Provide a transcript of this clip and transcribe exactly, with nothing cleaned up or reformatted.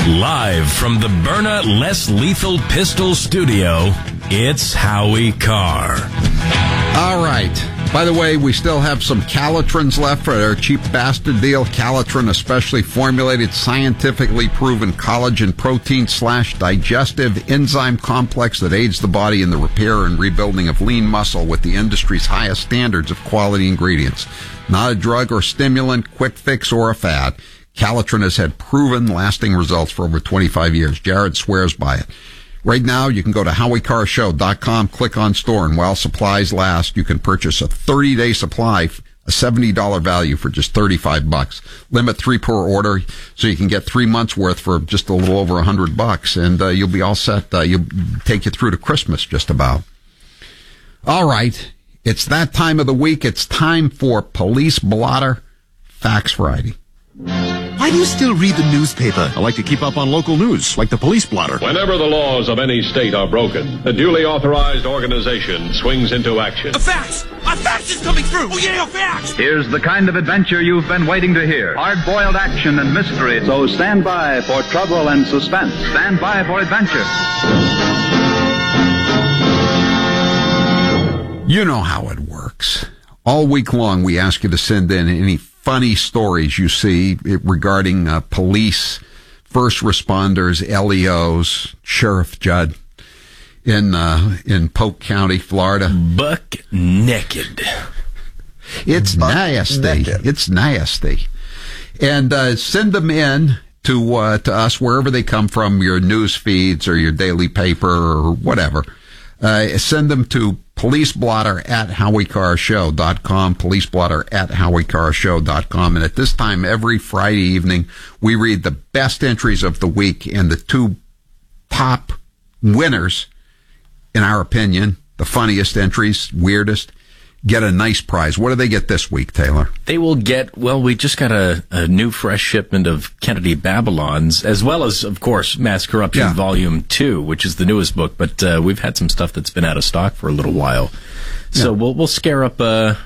Live from the Byrna Less Lethal Pistol Studio, it's Howie Carr. All right. By the way, we still have some Calatrans left for our cheap bastard deal. Calatrin, a specially formulated, scientifically proven collagen protein slash digestive enzyme complex that aids the body in the repair and rebuilding of lean muscle with the industry's highest standards of quality ingredients. Not a drug or stimulant, quick fix, or a fad. Calatrin has had proven lasting results for over twenty-five years. Jared swears by it. Right now, you can go to howie carr show dot com, click on store, and while supplies last, you can purchase a thirty-day supply, a seventy dollars value for just thirty-five bucks. Limit three per order, so you can get three months worth for just a little over one hundred bucks, and uh, you'll be all set. Uh, you'll take you through to Christmas, just about. All right. It's that time of the week. It's time for Police Blotter Facts Friday. Why do you still read the newspaper? I like to keep up on local news, like the Police Blotter. Whenever the laws of any state are broken, a duly authorized organization swings into action. A fax! A fax is coming through! Oh yeah, a fax! Here's the kind of adventure you've been waiting to hear. Hard-boiled action and mystery. So stand by for trouble and suspense. Stand by for adventure. You know how it works. All week long, we ask you to send in any funny stories you see regarding uh, police, first responders, L E Os, Sheriff Judd in uh, in Polk County, Florida. Buck naked. It's Buck nasty. naked. It's nasty. And uh, send them in to uh, to us wherever they come from, your news feeds or your daily paper or whatever. Uh, send them to policeblotter at howie carr show dot com, policeblotter at howie carr show dot com. And at this time, every Friday evening, we read the best entries of the week, and the two top winners, in our opinion, the funniest entries, weirdest, get a nice prize. What do they get this week, Taylor? They will get, well, we just got a, a new fresh shipment of Kennedy Babylons, as well as, of course, Mass Corruption Yeah. Volume two, which is the newest book, but uh, we've had some stuff that's been out of stock for a little while. So Yeah. we'll we'll scare up uh,